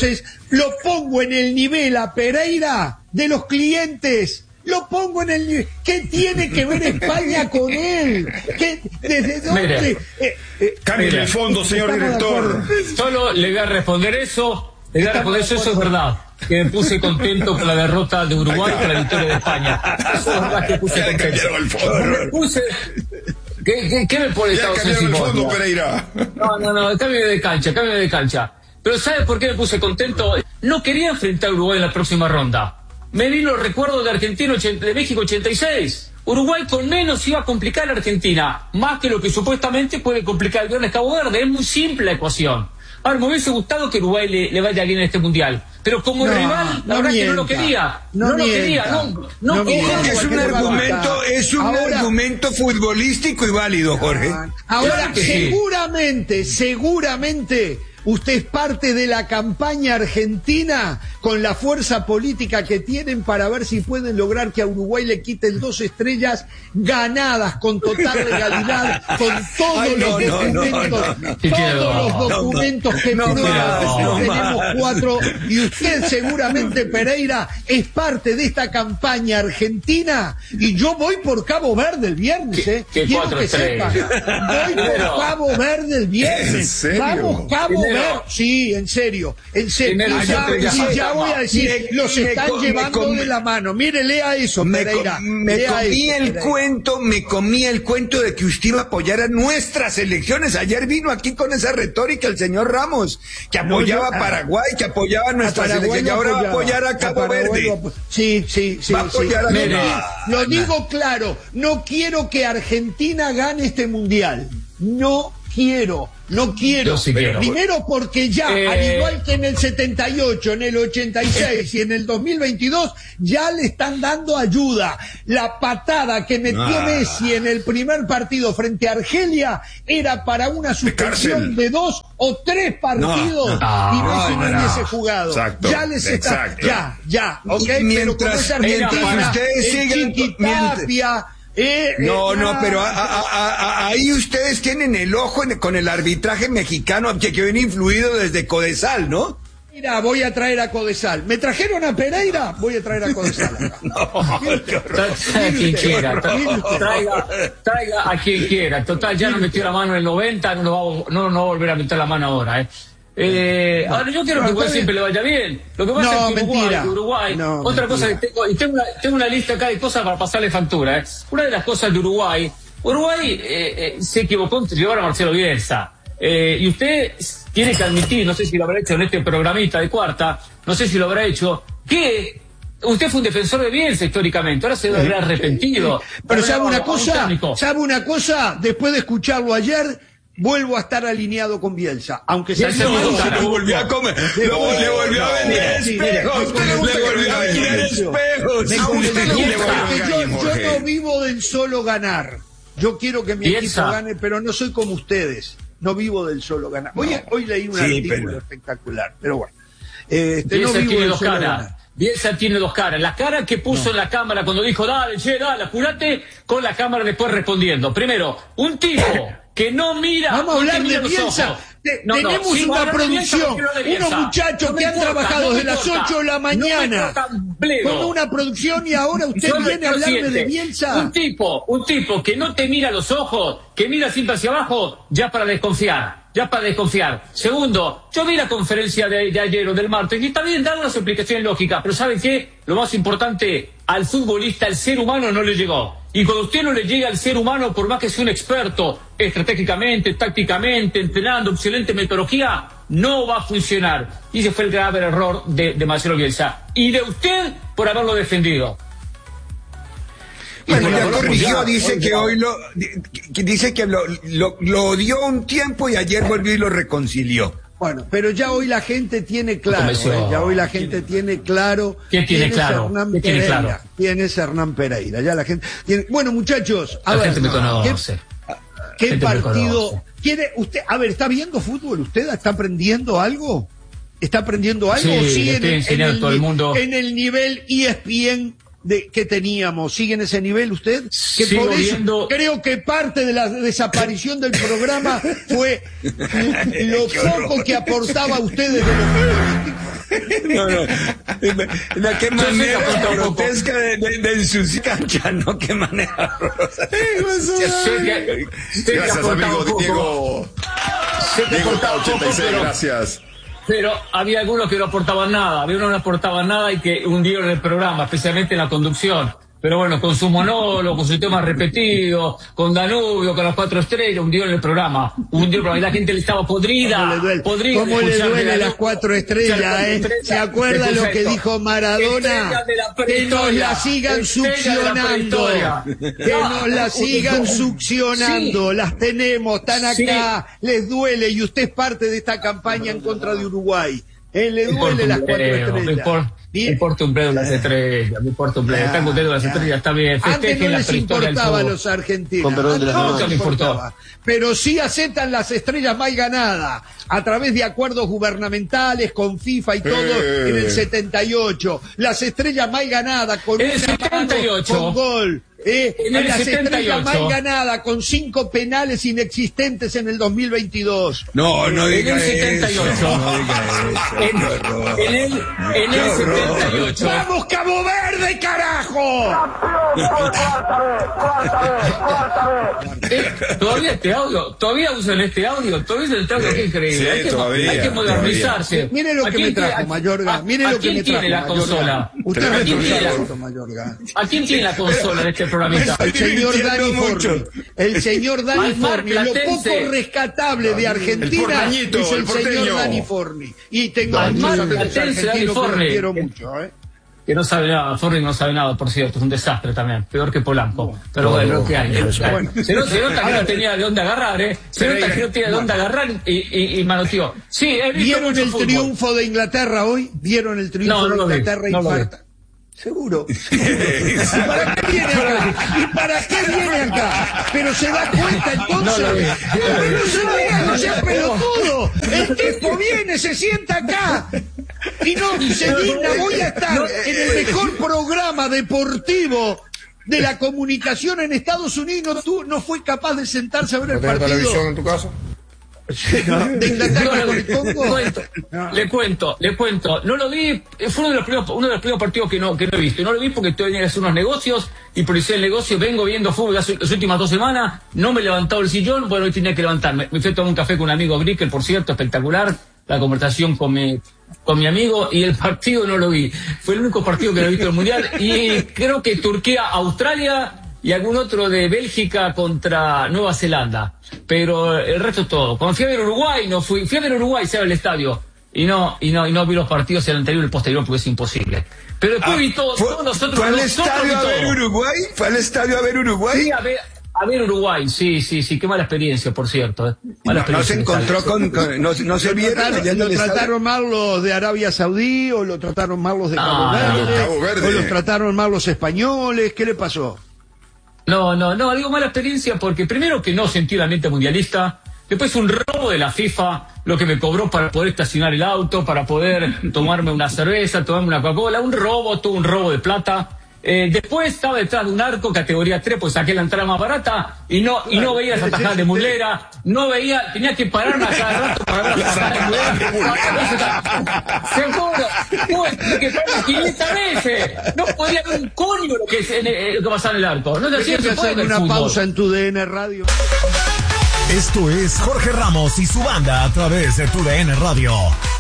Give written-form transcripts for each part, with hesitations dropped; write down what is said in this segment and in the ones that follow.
Entonces, lo pongo en el nivel a Pereira de los clientes. Lo pongo en el nivel. ¿Qué tiene que ver España con él? ¿Desde dónde? Cambie el fondo, señor director. Solo le voy a responder eso. Eso es verdad. Que me puse contento con la derrota de Uruguay con la victoria de España. Eso es verdad que puse contento. ¿Qué me pone Estados Unidos? No, cambio de cancha. Pero ¿sabe por qué me puse contento? No quería enfrentar a Uruguay en la próxima ronda. Me vino el recuerdo de Argentina de México 86. Uruguay con menos iba a complicar a Argentina, más que lo que supuestamente puede complicar el viernes Cabo Verde. Es muy simple la ecuación. Ahora, me hubiese gustado que Uruguay le vaya bien en este mundial, pero como rival, la verdad que no lo quería. Es un argumento futbolístico y válido, Jorge. Ahora, seguramente, usted es parte de la campaña argentina con la fuerza política que tienen para ver si pueden lograr que a Uruguay le quiten 2 estrellas ganadas con total legalidad, con todos los documentos que prueban. Tenemos 4 y usted seguramente, Pereira, es parte de esta campaña argentina y yo voy por Cabo Verde el viernes, quiero que sepa. Voy por Cabo Verde el viernes. Vamos, Cabo Verde. Sí, en serio. Ya voy a decir, los están llevando de la mano. Mire, lea eso, Pereira. Me comí el cuento de que usted iba a apoyar a nuestras elecciones. Ayer vino aquí con esa retórica el señor Ramos, que apoyaba a Paraguay, que apoyaba a nuestras elecciones, y ahora va a apoyar a Cabo Verde. Sí. Va a apoyar Lo digo claro, no quiero que Argentina gane este mundial. No quiero. Yo sí quiero. Primero porque ya, al igual que en el 78, en el 86 y en el 2022, ya le están dando ayuda. La patada que metió Messi en el primer partido frente a Argelia era para una suspensión de 2 o 3 partidos y Messi no hubiese jugado. Exacto, ya les está... Ya, ¿ok? Pero como es Argentina, ustedes siguen... Chiquitapia... pero ahí ustedes tienen el ojo con el arbitraje mexicano que viene influido desde Codesal, ¿no? Mira, voy a traer a Codesal. ¿Me trajeron a Pereira? Voy a traer a Codesal acá. Traiga a quien quiera. Traiga a quien quiera. Total, ya no metió la mano en el 90, no va a volver a meter la mano ahora, Ahora yo quiero que Uruguay siempre le vaya bien. Lo que pasa es que Uruguay otra cosa que tengo una lista acá de cosas para pasarle factura. Una de las cosas de Uruguay se equivocó en llevar a Marcelo Bielsa. Y usted tiene que admitir, no sé si lo habrá hecho en este programita de Cuarta, no sé si lo habrá hecho, que usted fue un defensor de Bielsa históricamente, ahora se debe haber arrepentido. Pero ¿sabe una cosa? Después de escucharlo ayer, vuelvo a estar alineado con Bielsa, aunque se lo volvió a comer, le volvió a vender espejos, le volvió a vender espejos. Yo no vivo del solo ganar. Yo quiero que mi equipo gane, pero no soy como ustedes. No vivo del solo ganar. Hoy leí un artículo espectacular, pero bueno. Bielsa tiene 2 caras. Bielsa tiene 2 caras. La cara que puso en la cámara cuando dijo, dale, apurate, con la cámara después respondiendo. Primero, un tipo que no mira. Vamos a hablar de Bielsa. Tenemos una producción, unos muchachos que han trabajado desde las 8 de la mañana con una producción y ahora usted viene a hablarme de Bielsa. Un tipo que no te mira a los ojos, que mira siempre hacia abajo, ya para desconfiar. Segundo, yo vi la conferencia de ayer o del martes y está bien dar unas explicaciones lógicas, pero ¿saben qué? Lo más importante, al futbolista, al ser humano no le llegó. Y cuando usted no le llega al ser humano, por más que sea un experto estratégicamente, tácticamente, entrenando, excelente metodología, no va a funcionar. Y ese fue el grave error de Marcelo Bielsa. Y de usted por haberlo defendido. Bueno, ya corrigió, dice que hoy lo odió un tiempo y ayer volvió y lo reconcilió. Bueno, pero ya hoy la gente tiene claro, ¿Quién tiene claro? ¿Quién es Hernán Pereira? Ya la gente tiene... Bueno, muchachos, a ver, ¿qué partido quiere usted? A ver, ¿está viendo fútbol usted? ¿Está aprendiendo algo? ¿O sigue en el nivel ESPN que teníamos? ¿Sigue en ese nivel usted? Que por eso creo que parte de la desaparición del programa fue lo poco que aportaba usted desde lo futbolístico. Qué manera grotesca de ensuciar cancha, ¿no? Qué manera horrorosa. Gracias, amigo Diego. Diego 86, gracias. Pero había algunos que no aportaban nada, y que hundieron el programa, especialmente en la conducción. Pero bueno, con su monólogo, con su tema repetido, con Danubio, con las 4 estrellas, hundieron el programa. Y la gente le estaba podrida. ¿Cómo le duele las 4 estrellas, ¿Se acuerda lo que dijo Maradona? Que nos la sigan succionando. Que nos la sigan succionando. Sí. Las tenemos, están acá, les duele, y usted es parte de esta campaña en contra de Uruguay. Le duele las 4 estrellas. Me importa un bledo las estrellas, me importa un bledo. Tengo un dedo las estrellas, está bien. Antes no les importaba a los argentinos. No me importaba. Pero sí aceptan las estrellas mal ganadas a través de acuerdos gubernamentales con FIFA y todo en el 78. Las estrellas mal ganadas con el 78 con gol. Las estrellas mal ganadas con 5 penales inexistentes en el 2022. No diga eso. En el 78. ¡Vamos, Cabo Verde, carajo! ¿Todavía usan este audio? Qué increíble. Sí, hay que modernizarse. Mire lo que me trajo, Mayorga. Mire lo que me trajo. ¿A quién tiene la consola? ¿A quién tiene la consola de este programita? El señor Dani Forni. El señor Dani Forni. Lo poco rescatable de Argentina es el señor Dani Forni. Y tengo muchos amigos argentinos que lo quiero mucho, Que no sabe nada, Forni no sabe nada, por cierto, es un desastre también, peor que Polanco. Pero bueno, lo que hay. Se nota que no tenía de dónde agarrar, Se nota que no tenía de dónde agarrar y manoteó. Sí, ¿vieron el triunfo de Inglaterra hoy? ¿Vieron el triunfo de Inglaterra y Marta? Seguro. ¿Y para qué viene acá? Pero se da cuenta entonces. No sea pelotudo. El tipo viene, se sienta acá. Y no se digna, voy a estar en el mejor programa deportivo de la comunicación en Estados Unidos. Tú no fue capaz de sentarse a ver el partido. ¿Televisión en tu casa? ¿De Inglaterra con el Congo? Le cuento. No lo vi, fue uno de los primeros partidos que no he visto. Y no lo vi porque tenía que hacer unos negocios, y por ese negocio vengo viendo fútbol las últimas 2 semanas, no me he levantado el sillón, bueno, hoy tenía que levantarme. Me fui a tomar un café con un amigo Brickel, por cierto, espectacular, la conversación con mi amigo, y el partido no lo vi. Fue el único partido que no he visto en el Mundial, y creo que Turquía, Australia y algún otro de Bélgica contra Nueva Zelanda. Pero el resto todo. Cuando fui a ver Uruguay, fui a ver Uruguay, se abre el estadio. Y no vi los partidos, el anterior y el posterior, porque es imposible. Pero después vi todos nosotros. ¿Fue al estadio a ver Uruguay? ¿Fue al estadio a ver Uruguay? Sí, a ver Uruguay, sí, qué mala experiencia, por cierto. No se encontró no se vieron. ¿Lo trataron mal los de Arabia Saudí, o lo trataron mal los de Cabo Verde, o los trataron mal los españoles? ¿Qué le pasó? No, digo mala experiencia porque primero que no sentí el ambiente mundialista, después un robo de la FIFA, lo que me cobró para poder estacionar el auto, para poder tomarme una cerveza, tomarme una Coca-Cola, todo un robo de plata. Después estaba detrás de un arco categoría 3, pues saqué la entrada más barata y no veía esa tajada de Muslera, tenía que pararme a cada rato para ver la tajada de Muslera. Seguro, tuve que parar 500 veces. No podía ver un coño lo que pasaba en el arco. No te hacía hacer una pausa en tu DN Radio. Esto es Jorge Ramos y su banda a través de tu DN Radio.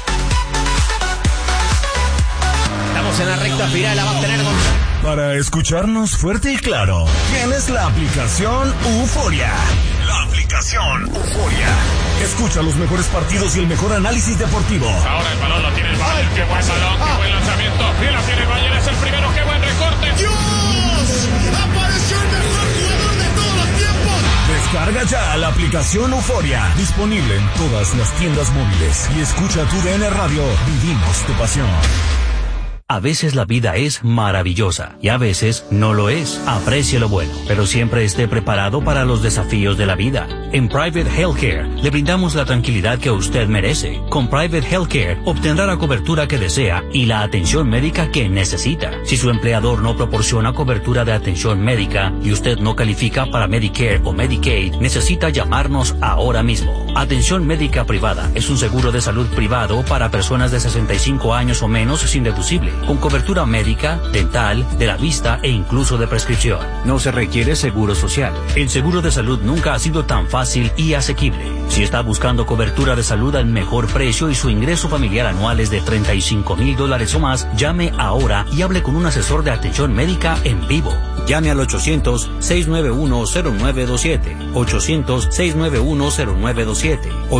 Estamos en la recta final, la va a tener Para escucharnos fuerte y claro, tienes la aplicación Euforia. La aplicación Euforia. Escucha los mejores partidos y el mejor análisis deportivo. Ahora el balón lo tiene el Bayern. Qué buen balón, qué buen lanzamiento. Bien la tiene el Bayern, es el primero. Qué buen recorte. ¡Dios! ¡Apareció el mejor jugador de todos los tiempos! Descarga ya la aplicación Euforia. Disponible en todas las tiendas móviles. Y escucha tu DN Radio. Vivimos tu pasión. A veces la vida es maravillosa y a veces no lo es. Aprecie lo bueno, pero siempre esté preparado para los desafíos de la vida. En Private Healthcare le brindamos la tranquilidad que usted merece. Con Private Healthcare obtendrá la cobertura que desea y la atención médica que necesita. Si su empleador no proporciona cobertura de atención médica y usted no califica para Medicare o Medicaid, necesita llamarnos ahora mismo. Atención Médica Privada es un seguro de salud privado para personas de 65 años o menos sin deducible, con cobertura médica, dental, de la vista e incluso de prescripción. No se requiere seguro social. El seguro de salud nunca ha sido tan fácil y asequible. Si está buscando cobertura de salud al mejor precio y su ingreso familiar anual es de $35,000 o más, llame ahora y hable con un asesor de atención médica en vivo. Llame al 800-691-0927, 800-691-0927,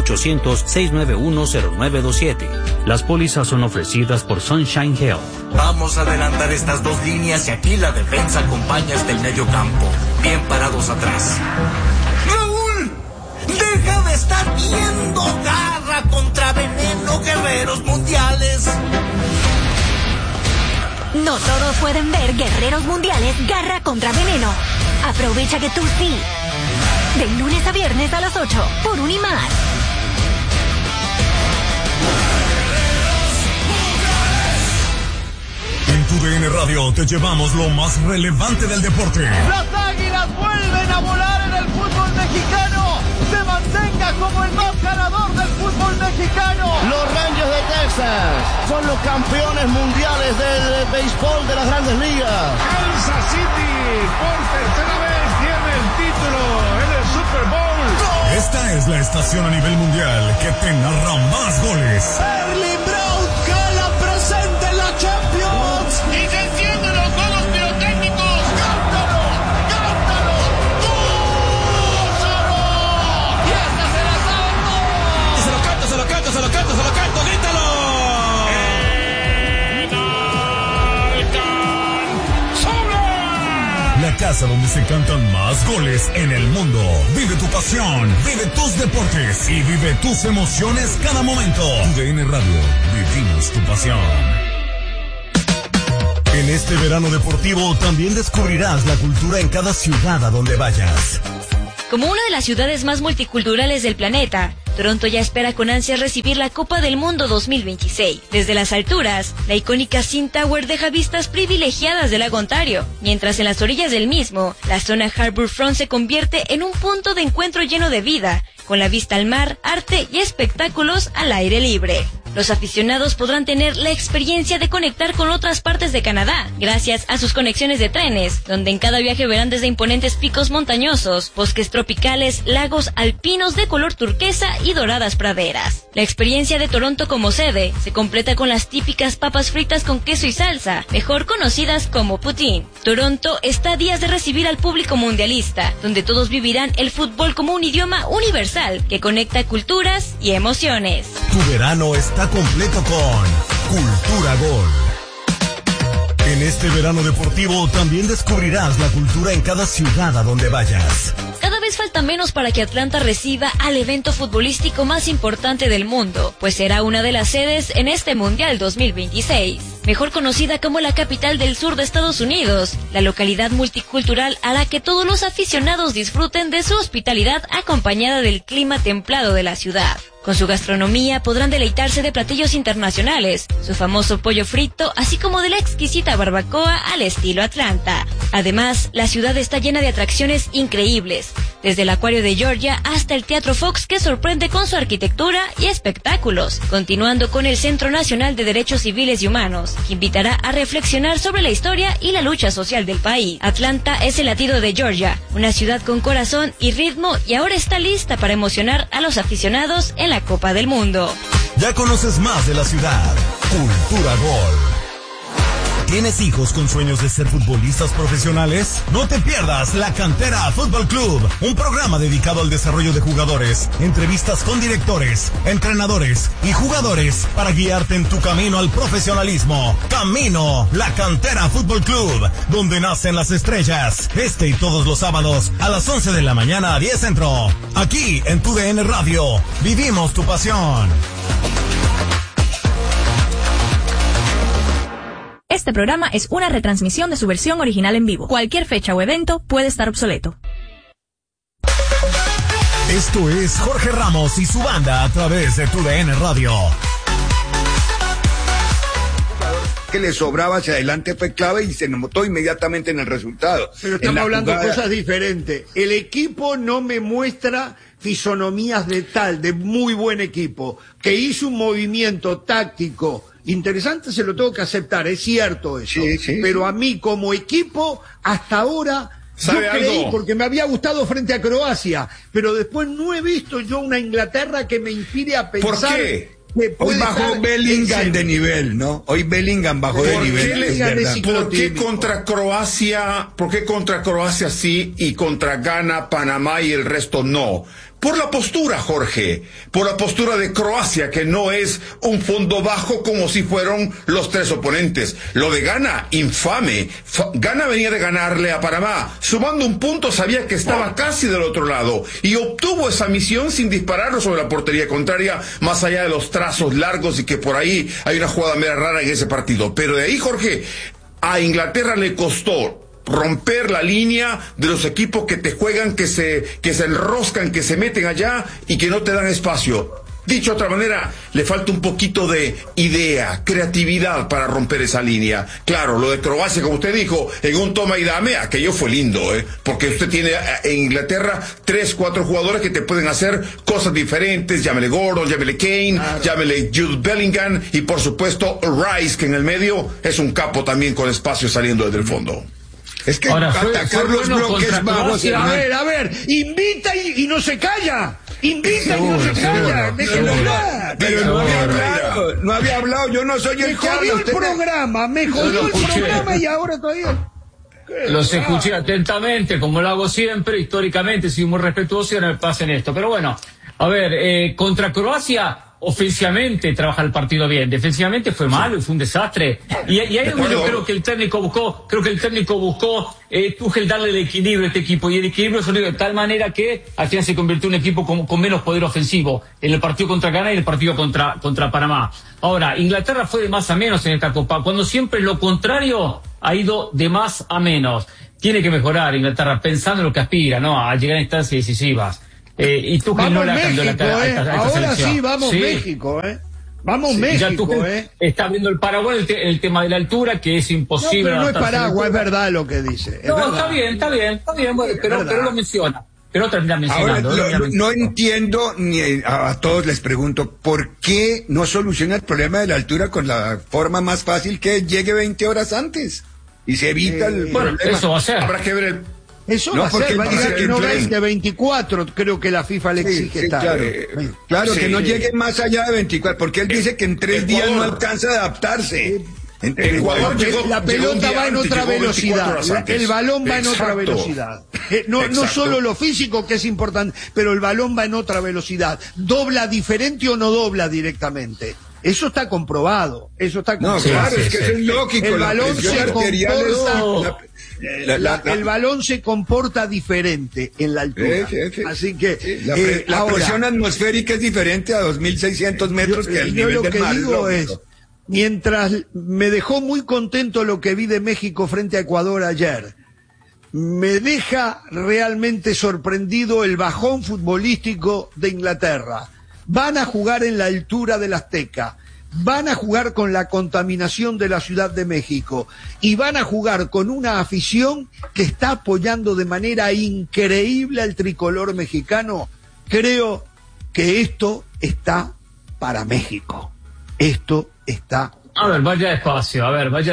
800-691-0927. Las pólizas son ofrecidas por Sunshine Health. Vamos a adelantar estas dos líneas y aquí la defensa acompaña hasta el medio campo, bien parados atrás. ¡Raúl! ¡Deja de estar viendo Garra contra Veneno, Guerreros Mundiales! No todos pueden ver Guerreros Mundiales Garra contra Veneno. Aprovecha que tú sí. De lunes a viernes a las 8 por Unimar. En tu DN Radio te llevamos lo más relevante del deporte. Las Águilas vuelven a volar en el fútbol mexicano. Se mantenga como el más ganador del fútbol mexicano. Los Rangers de Texas son los campeones mundiales del béisbol de las Grandes Ligas. Kansas City por tercera vez tiene el título en el Super Bowl. Esta es la estación a nivel mundial que te narra más goles. Erling Braut Haaland presente en la Champions. Y se encienden los juegos pirotécnicos. ¡Cántalo! ¡Cántalo! ¡Gózalo! ¡Y esta se la salvó! Se lo canto, se lo canto, se lo canto, se lo canto, grítalo. La casa donde se cantan más goles en el mundo. Vive tu pasión, vive tus deportes y vive tus emociones cada momento. UDN Radio, vivimos tu pasión. En este verano deportivo también descubrirás la cultura en cada ciudad a donde vayas. Como una de las ciudades más multiculturales del planeta, Toronto ya espera con ansias recibir la Copa del Mundo 2026. Desde las alturas, la icónica CN Tower deja vistas privilegiadas del lago Ontario, mientras en las orillas del mismo, la zona Harbourfront se convierte en un punto de encuentro lleno de vida, con la vista al mar, arte y espectáculos al aire libre. Los aficionados podrán tener la experiencia de conectar con otras partes de Canadá, gracias a sus conexiones de trenes, donde en cada viaje verán desde imponentes picos montañosos, bosques tropicales, lagos alpinos de color turquesa y doradas praderas. La experiencia de Toronto como sede se completa con las típicas papas fritas con queso y salsa, mejor conocidas como poutine. Toronto está a días de recibir al público mundialista, donde todos vivirán el fútbol como un idioma universal que conecta culturas y emociones. Tu verano está completo con Cultura Gol. En este verano deportivo también descubrirás la cultura en cada ciudad a donde vayas. Cada vez falta menos para que Atlanta reciba al evento futbolístico más importante del mundo, pues será una de las sedes en este Mundial 2026. Mejor conocida como la capital del sur de Estados Unidos, la localidad multicultural hará que todos los aficionados disfruten de su hospitalidad acompañada del clima templado de la ciudad. Con su gastronomía podrán deleitarse de platillos internacionales, su famoso pollo frito, así como de la exquisita barbacoa al estilo Atlanta. Además, la ciudad está llena de atracciones increíbles, desde el Acuario de Georgia hasta el Teatro Fox, que sorprende con su arquitectura y espectáculos, continuando con el Centro Nacional de Derechos Civiles y Humanos, que invitará a reflexionar sobre la historia y la lucha social del país. Atlanta es el latido de Georgia, una ciudad con corazón y ritmo, y ahora está lista para emocionar a los aficionados en la Copa del Mundo. Ya conoces más de la ciudad. Cultura Gol. ¿Tienes hijos con sueños de ser futbolistas profesionales? No te pierdas La Cantera Fútbol Club, un programa dedicado al desarrollo de jugadores, entrevistas con directores, entrenadores y jugadores para guiarte en tu camino al profesionalismo. Camino La Cantera Fútbol Club, donde nacen las estrellas. Este y todos los sábados a las 11 de la mañana a 10 centro. Aquí en tu DN Radio, vivimos tu pasión. Este programa es una retransmisión de su versión original en vivo. Cualquier fecha o evento puede estar obsoleto. Esto es Jorge Ramos y su banda a través de TUDN Radio. Que le sobraba hacia adelante fue clave y se notó inmediatamente en el resultado. Pero estamos hablando de cosas diferentes. El equipo no me muestra fisonomías de muy buen equipo, que hizo un movimiento táctico interesante, se lo tengo que aceptar, es cierto eso. Sí, pero a mí como equipo, hasta ahora, yo creí, porque me había gustado frente a Croacia, pero después no he visto yo una Inglaterra que me inspire a pensar... ¿Por qué? Hoy bajó Bellingham de nivel, ¿no? Hoy Bellingham bajó de nivel. ¿Por qué contra Croacia sí y contra Ghana, Panamá y el resto no? Por la postura, Jorge, por la postura de Croacia, que no es un fondo bajo como si fueron los tres oponentes. Lo de Ghana, infame. Ghana venía de ganarle a Panamá. Sumando un punto, sabía que estaba casi del otro lado. Y obtuvo esa misión sin dispararlo sobre la portería contraria, más allá de los trazos largos y que por ahí hay una jugada media rara en ese partido. Pero de ahí, Jorge, a Inglaterra le costó romper la línea de los equipos que te juegan, que se enroscan, que se meten allá y que no te dan espacio. Dicho de otra manera, le falta un poquito de idea, creatividad para romper esa línea. Claro, lo de Croacia, como usted dijo, en un toma y dame, aquello fue lindo, porque usted tiene en Inglaterra 3, 4 jugadores que te pueden hacer cosas diferentes, llámele Gordon, llámele Kane, llámele Jude Bellingham y por supuesto Rice, que en el medio es un capo también con espacio saliendo desde el fondo. Es que ahora atacar los bloques bajos. A ver, invita y no se calla. Invita y no se calla. Déjenlo hablar. Pero no había hablado. Yo no soy el que habla. Me jodió el programa y ahora todavía. Los escuché atentamente, como lo hago siempre, históricamente, soy muy respetuoso y no me pasen esto. Pero bueno, a ver, contra Croacia, ofensivamente trabaja el partido bien, defensivamente fue malo y fue un desastre. Y ahí yo creo que el técnico buscó, Tuchel darle el equilibrio a este equipo, y el equilibrio se dio de tal manera que al final se convirtió en un equipo con menos poder ofensivo en el partido contra Ghana y en el partido contra Panamá. Ahora, Inglaterra fue de más a menos en esta Copa, cuando siempre lo contrario ha ido de más a menos. Tiene que mejorar Inglaterra, pensando en lo que aspira, ¿no? A llegar a instancias decisivas. Y Tuchel no le ha cambiado la cara a esta ahora selección. Sí, vamos México, Vamos México, Está abriendo el Paraguay el tema de la altura, que es imposible. No, pero no es Paraguay, es verdad lo que dice. Está bien, bueno, pero lo menciona. Pero termina mencionando. Ahora, no entiendo, ni a todos les pregunto, ¿por qué no soluciona el problema de la altura con la forma más fácil, que llegue 20 horas antes? Y se evita el problema. Eso va a ser. Habrá que ver el... Eso va a ser, va a llegar que no 20, 24, creo que la FIFA le exige estar. Claro, que no llegue más allá de 24, porque él dice que en 3 días no alcanza a adaptarse. La pelota va en otra velocidad, el balón va en otra velocidad. No solo lo físico, que es importante, pero el balón va en otra velocidad. ¿Dobla diferente o no dobla directamente? Eso está comprobado. No, claro, es que es lógico. El balón se comporta... el balón se comporta diferente en la altura. Así que la presión atmosférica es diferente a 2.600 metros que el nivel del mar. Yo lo que digo es, mientras me dejó muy contento lo que vi de México frente a Ecuador ayer, me deja realmente sorprendido el bajón futbolístico de Inglaterra. Van a jugar en la altura del Azteca, van a jugar con la contaminación de la Ciudad de México y van a jugar con una afición que está apoyando de manera increíble al tricolor mexicano. Creo que esto está para México. Esto está... A ver, vaya despacio.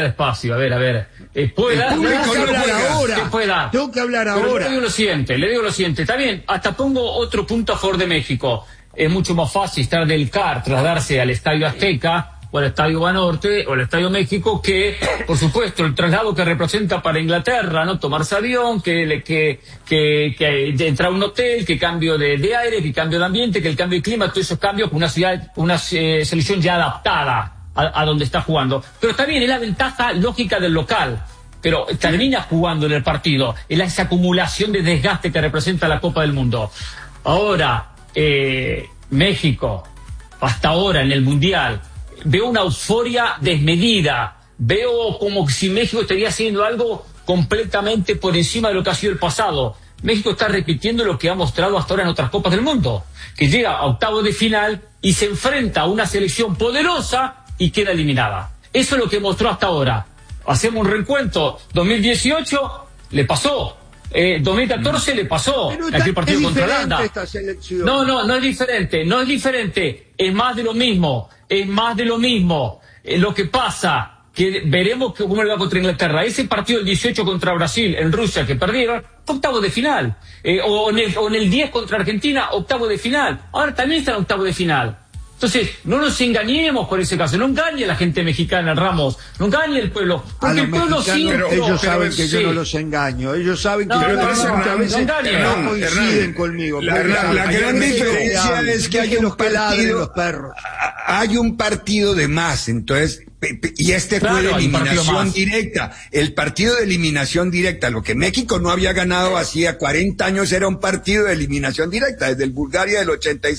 Tengo que hablar ahora. Le digo lo siguiente. Está bien, hasta pongo otro punto a favor de México. Es mucho más fácil estar del CAR, trasladarse al Estadio Azteca o al Estadio Banorte o al Estadio México, que, por supuesto, el traslado que representa para Inglaterra, ¿no? Tomarse avión, que entrar a un hotel, que cambio de aire, que cambio de ambiente, que el cambio de clima, todos esos cambios, una selección ya adaptada a donde está jugando. Pero también es la ventaja lógica del local. Pero termina jugando en el partido, es esa acumulación de desgaste que representa la Copa del Mundo. Ahora, México, hasta ahora en el Mundial, veo una euforia desmedida, veo como si México estaría haciendo algo completamente por encima de lo que ha sido el pasado. México está repitiendo lo que ha mostrado hasta ahora en otras Copas del Mundo, que llega a octavos de final y se enfrenta a una selección poderosa y queda eliminada. Eso es lo que mostró hasta ahora. Hacemos un recuento, 2018 le pasó, 2014 le pasó aquel partido contra Holanda. No es diferente, es más de lo mismo, lo que pasa que veremos cómo le va contra Inglaterra. Ese partido del 18 contra Brasil en Rusia que perdieron, octavo de final, o en el 10 contra Argentina, octavo de final. Ahora también está en octavo de final. Entonces, no nos engañemos por ese caso, no engañe a la gente mexicana, Ramos, no engañe al pueblo, porque el pueblo sí. Ellos saben que yo no los engaño, ellos saben que a veces no coinciden conmigo. La gran diferencia es que hay un partido de más, entonces, y este fue de eliminación directa. El partido de eliminación directa, lo que México no había ganado hacía 40 años era un partido de eliminación directa. Desde el Bulgaria del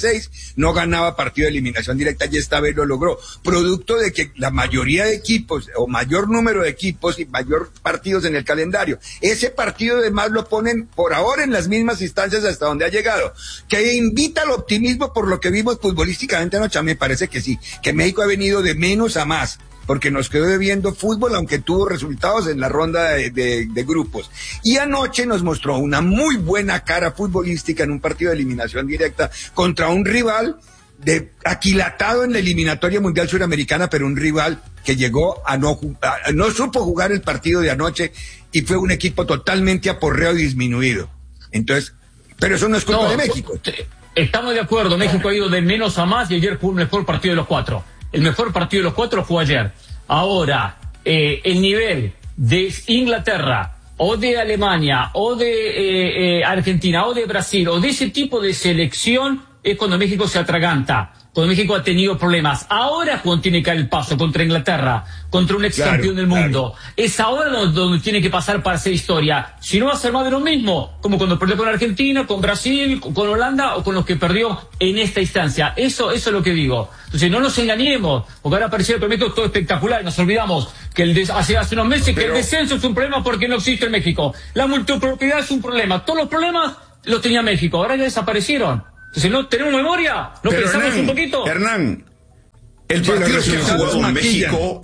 86 no ganaba partido de eliminación directa y esta vez lo logró. Producto de que la mayoría de equipos, o mayor número de equipos y mayor partidos en el calendario, ese partido de más lo ponen por ahora en las mismas instancias hasta donde ha llegado. Que invita al optimismo por lo que vimos futbolísticamente anoche, me parece que sí, que México ha venido de menos a más, porque nos quedó debiendo fútbol, aunque tuvo resultados en la ronda de grupos. Y anoche nos mostró una muy buena cara futbolística en un partido de eliminación directa contra un rival aquilatado en la eliminatoria mundial suramericana, pero un rival que llegó no supo jugar el partido de anoche y fue un equipo totalmente aporreado y disminuido. Entonces, pero eso no es culpa de México. Estamos de acuerdo, México ha ido de menos a más y ayer fue un mejor partido de los cuatro. El mejor partido de los cuatro fue ayer. Ahora, el nivel de Inglaterra, o de Alemania, o de Argentina, o de Brasil, o de ese tipo de selección, es cuando México se atraganta, cuando México ha tenido problemas. Ahora es cuando tiene que dar el paso contra Inglaterra, contra un ex campeón del mundo. Es ahora donde tiene que pasar para hacer historia. Si no, va a ser más de lo mismo, como cuando perdió con Argentina, con Brasil, con Holanda, o con los que perdió en esta instancia. Eso es lo que digo. Entonces no nos engañemos, porque ahora parecía que México es todo espectacular y nos olvidamos que hace unos meses que el descenso es un problema porque no existe en México. La multipropiedad es un problema. Todos los problemas los tenía México, ahora ya desaparecieron. Entonces, ¿no tenemos memoria? ¿No pero pensamos un poquito? Hernán, el partido que ha jugado México,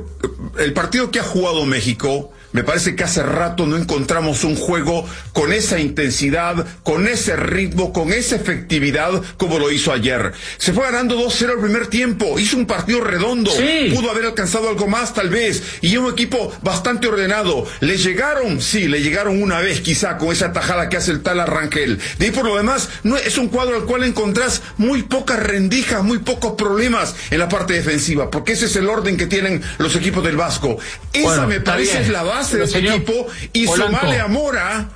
el partido que ha jugado México, me parece que hace rato no encontramos un juego con esa intensidad, con ese ritmo, con esa efectividad como lo hizo ayer. Se fue ganando 2-0 el primer tiempo, hizo un partido redondo, pudo haber alcanzado algo más tal vez, y un equipo bastante ordenado. ¿Le llegaron? Sí, le llegaron una vez quizá con esa tajada que hace el tal Arrangel. De ahí por lo demás, no es un cuadro al cual encontrás muy pocas rendijas, muy pocos problemas en la parte defensiva, porque ese es el orden que tienen los equipos del Vasco. Esa me parece es la base de ese equipo, y sumale a Mora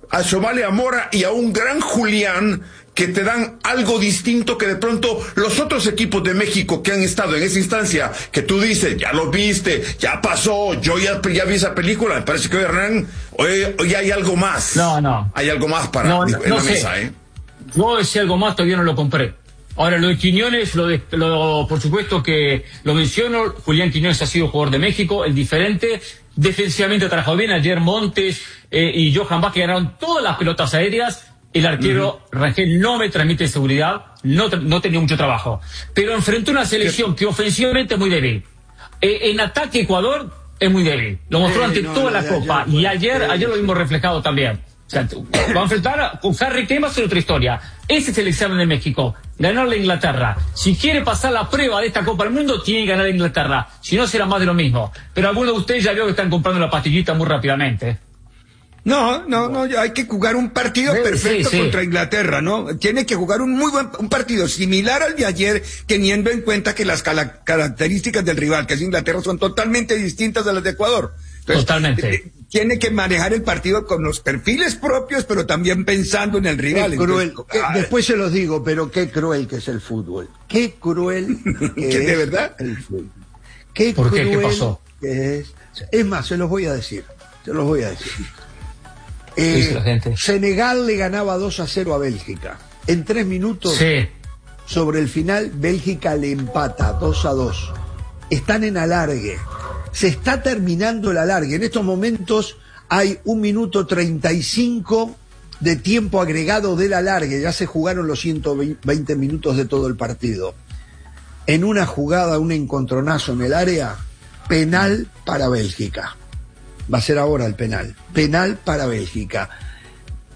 y a un gran Julián que te dan algo distinto que de pronto los otros equipos de México que han estado en esa instancia, que tú dices, ya lo viste, ya pasó, yo ya vi esa película, me parece que hoy Hernán, hoy hay algo más. No. Hay algo más para en la mesa, Yo ese algo más todavía no lo compré. Ahora, lo de Quiñones, por supuesto que lo menciono, Julián Quiñones ha sido jugador de México, el diferente, defensivamente trabajó bien, ayer Montes y Johan Vázquez ganaron todas las pelotas aéreas, el arquero Rangel no me transmite seguridad, no tenía mucho trabajo, pero enfrentó una selección que ofensivamente es muy débil, en ataque Ecuador es muy débil, lo mostró ante toda la Copa, y ayer lo vimos reflejado también. O sea, va a enfrentar con Harry Kane, en otra historia. Ese es el examen de México, ganarle a Inglaterra. Si quiere pasar la prueba de esta Copa del Mundo, tiene que ganar a Inglaterra. Si no, será más de lo mismo. Pero algunos de ustedes ya veo que están comprando la pastillita muy rápidamente. No, hay que jugar un partido perfecto contra Inglaterra, ¿no? Tiene que jugar un partido similar al de ayer, teniendo en cuenta que las características del rival, que es Inglaterra, son totalmente distintas a las de Ecuador. Entonces, totalmente. Tiene que manejar el partido con los perfiles propios, pero también pensando en el rival. Qué cruel. Después se los digo, pero qué cruel que es el fútbol. Qué cruel que es ¿de verdad? El fútbol. ¿Por qué? ¿Qué pasó? Es más, se los voy a decir. Senegal le ganaba 2-0 a Bélgica. En 3 minutos, sobre el final, Bélgica le empata 2-2. Están en alargue. Se está terminando el alargue. En estos momentos hay 1 minuto 35 de tiempo agregado del alargue. Ya se jugaron los 120 minutos de todo el partido. En una jugada, un encontronazo en el área, penal para Bélgica. Va a ser ahora el penal. Penal para Bélgica.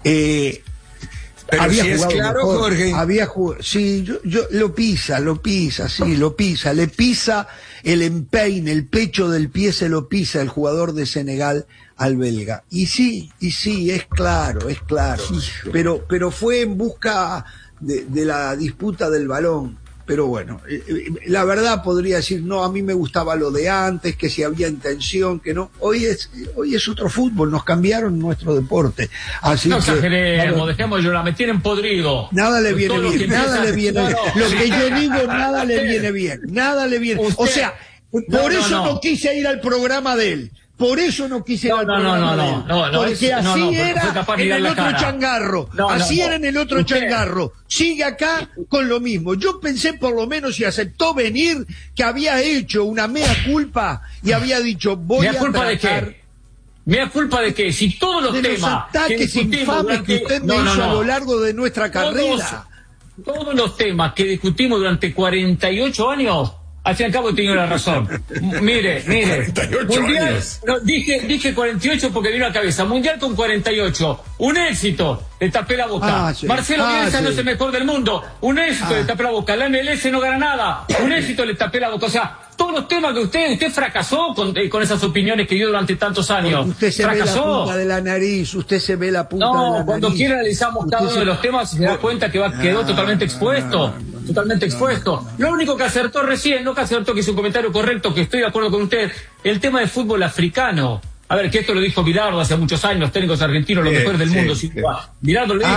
Pero había si es claro, mejor, Jorge. había jugado, sí, yo lo pisa, le pisa el empeine, el pecho del pie se lo pisa el jugador de Senegal al belga. Y sí, es claro, pero fue en busca de la disputa del balón. Pero bueno, la verdad podría decir, no, a mí me gustaba lo de antes, que si había intención, que no. Hoy es otro fútbol, nos cambiaron nuestro deporte. Así no que, exageremos, dejemos llorar, me tienen podrido. Nada le viene bien, nada le viene bien. Lo que yo digo, nada le viene bien, nada le viene. O sea, por eso no quise ir al programa de él. Por eso no quise ir al programa de él. Porque así era en el otro changarro. Así era en el otro changarro. Sigue acá con lo mismo. Yo pensé por lo menos, si aceptó venir, que había hecho una mea culpa y había dicho, voy a tratar... ¿De qué? ¿Mea culpa de qué? Si todos los temas... los ataques infames que usted me hizo a lo largo de nuestra carrera. Todos los temas que discutimos durante 48 años... Al fin y al cabo he tenido la razón. Mire. 48 mundial, años. No, dije 48 porque vino a la cabeza. Mundial con 48. Un éxito. Le tapé la boca. Sí. Marcelo Bielsa sí. no es el mejor del mundo. Un éxito, le tapé la boca. La MLS no gana nada. Un éxito, le tapé la boca. O sea, todos los temas que usted fracasó con esas opiniones que dio durante tantos años. Usted se fracasó. ve la punta de la nariz, usted se ve la punta de la nariz. No, cuando quiera analizamos cada uno de los temas se da cuenta que quedó totalmente expuesto. Totalmente expuesto. Lo único que acertó recién, no que acertó, que es un comentario correcto, que estoy de acuerdo con usted, el tema del fútbol africano. A ver, que esto lo dijo Bilardo hace muchos años, los técnicos argentinos, los mejores del mundo. Sí. Bilardo lo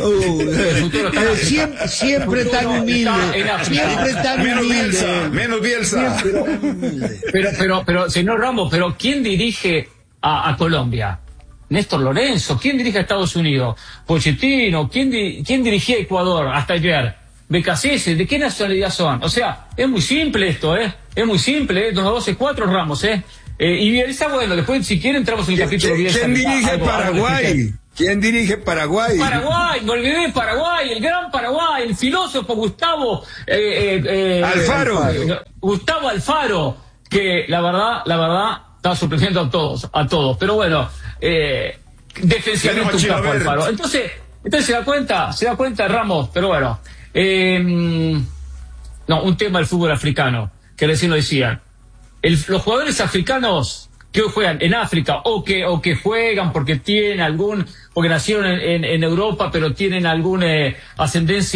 dijo. Siempre tan humilde. Siempre tan humilde. Menos Bielsa. Pero, señor Ramos, pero ¿quién dirige a Colombia? Néstor Lorenzo. ¿Quién dirige a Estados Unidos? Pochettino. ¿Quién dirigía a Ecuador hasta ayer? BKCS, ¿de qué nacionalidad son? O sea, es muy simple esto, es muy simple, 2-12-4 Ramos, y Bielsa, bueno, después si quieren entramos en el capítulo de Bielsa. ¿Quién dirige Paraguay? ¿Quién dirige Paraguay? Paraguay, me olvidé de Paraguay, el gran Paraguay, el filósofo Gustavo Alfaro. Gustavo Alfaro, que la verdad, está sorprendiendo a todos, pero bueno, defensivamente un capo Alfaro. Entonces se da cuenta Ramos, pero bueno. No, un tema del fútbol africano, que recién lo decían. Los jugadores africanos que hoy juegan en África o que juegan porque nacieron en Europa, pero tienen alguna ascendencia